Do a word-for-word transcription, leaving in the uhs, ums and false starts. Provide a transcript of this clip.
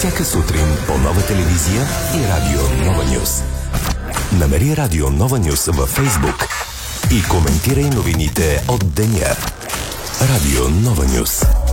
Всяка сутрин по Нова телевизия и Радио Нова Нюс. Намери Радио Нова Нюс във Фейсбук и коментирай новините от деня. Радио Нова Нюс.